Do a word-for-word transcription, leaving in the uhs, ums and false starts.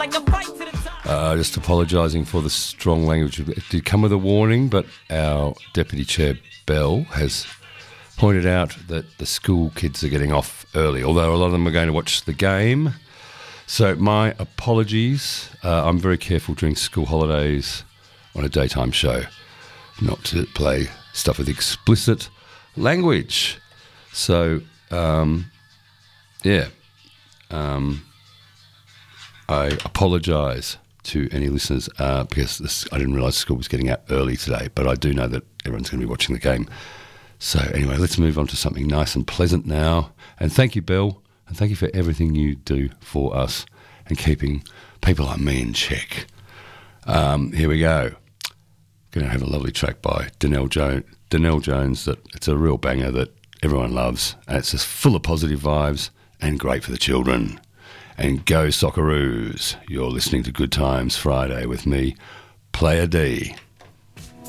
Uh, just apologising for the strong language. It did come with a warning, but our Deputy Chair, Bell, has pointed out that the school kids are getting off early, although a lot of them are going to watch the game. So my apologies. Uh, I'm very careful during school holidays on a daytime show not to play stuff with explicit language. So, um, yeah, um, I apologise to any listeners uh, because this, I didn't realise school was getting out early today, but I do know that everyone's going to be watching the game. So anyway, let's move on to something nice and pleasant now. And thank you, Bill, and thank you for everything you do for us and keeping people like me in check. Um, here we go. Going to have a lovely track by Danelle Jones. Danelle Jones. That it's a real banger that everyone loves, and it's just full of positive vibes and great for the children. And go Socceroos! You're listening to Good Times Friday with me, Player D.